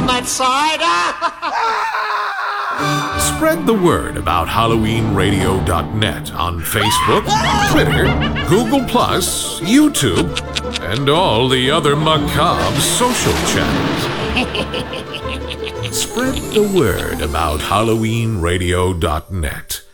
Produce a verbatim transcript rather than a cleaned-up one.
that side. Spread the word about Halloween Radio dot net on Facebook, Twitter, Google Plus, YouTube, and all the other macabre social channels. Spread the word about Halloween Radio dot net.